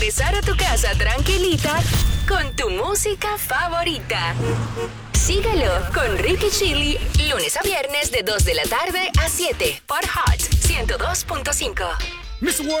regresar a tu casa tranquilita con tu música favorita. Síguelo con Ricky Chili, lunes a viernes de 2 de la tarde a 7 por Hot 102.5.